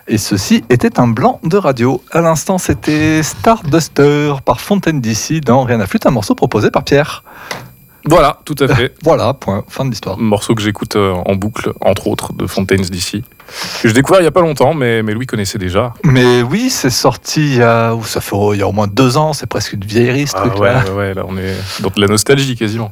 Et ceci était un blanc de radio. À l'instant, c'était Starduster par Fontaine D.C. dans Rien à flûte, un morceau proposé par Pierre. Voilà, tout à fait. Voilà, point, fin de l'histoire. Un morceau que j'écoute en boucle, entre autres, de Fontaine D.C. Que j'ai découvert il n'y a pas longtemps, mais Louis connaissait déjà. Mais oui, c'est sorti il y a au moins 2 ans, c'est presque une vieillerie ce truc-là. Ouais, là on est dans de la nostalgie quasiment.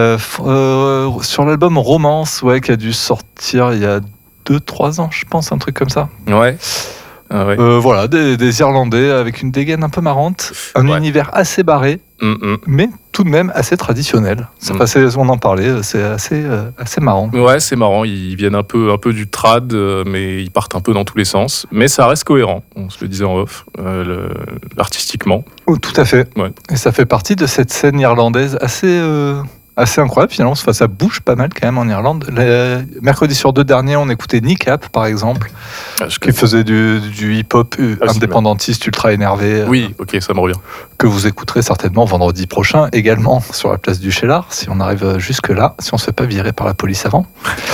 Sur l'album Romance, qui a dû sortir il y a 2-3 ans, je pense, un truc comme ça. Ouais. Voilà, des Irlandais avec une dégaine un peu marrante, un univers assez barré, mais tout de même assez traditionnel. On en parlait, c'est assez marrant. Ouais, c'est marrant, ils viennent un peu du trad, mais ils partent un peu dans tous les sens. Mais ça reste cohérent, on se le disait en off, artistiquement. Oh, tout à fait. Ouais. Et ça fait partie de cette scène irlandaise assez incroyable finalement. Ça bouge pas mal quand même en Irlande. Mercredi sur 2 dernier, on écoutait Nick Up par exemple, qui faisait du hip-hop indépendantiste ultra énervé. Oui, ok, ça me revient. Que vous écouterez certainement vendredi prochain également sur la place du Cheylard, si on arrive jusque là, si on se fait pas virer par la police avant.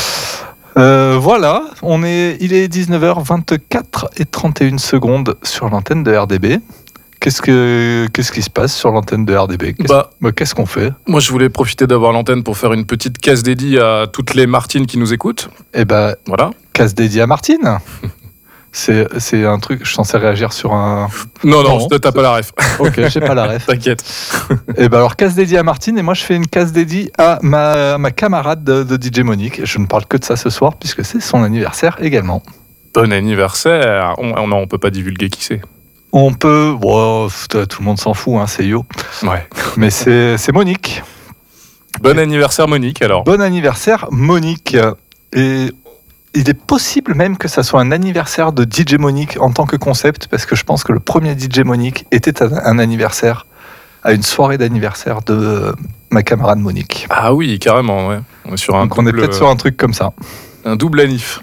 Voilà, il est 19h24 et 31 secondes sur l'antenne de RDB. Qu'est-ce qui se passe sur l'antenne de RDB ? Qu'est-ce qu'on fait ? Moi, je voulais profiter d'avoir l'antenne pour faire une petite case dédiée à toutes les Martines qui nous écoutent. Voilà. Case dédiée à Martine. C'est un truc, je suis censé réagir sur un... Non, t'as pas la ref. Ok, j'ai pas la ref. T'inquiète. Alors, case dédiée à Martine, et moi je fais une case dédiée à ma camarade de DJ Monique. Je ne parle que de ça ce soir, puisque c'est son anniversaire également. Bon anniversaire. On peut pas divulguer qui c'est. On peut... tout le monde s'en fout, c'est Yo. Ouais. Mais c'est Monique. Bon anniversaire Monique, alors. Bon anniversaire Monique. Et il est possible même que ça soit un anniversaire de DJ Monique en tant que concept, parce que je pense que le premier DJ Monique était un anniversaire, à une soirée d'anniversaire de ma camarade Monique. Ah oui, carrément, ouais. On est peut-être sur un truc comme ça. Un double anniv.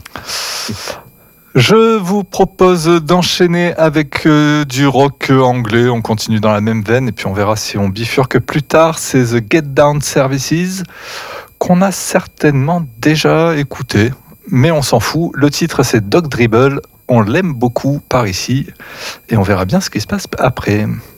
Je vous propose d'enchaîner avec du rock anglais. On continue dans la même veine et puis on verra si on bifurque plus tard. C'est The Get Down Services qu'on a certainement déjà écouté, mais on s'en fout. Le titre c'est Dog Dribble. On l'aime beaucoup par ici et on verra bien ce qui se passe après.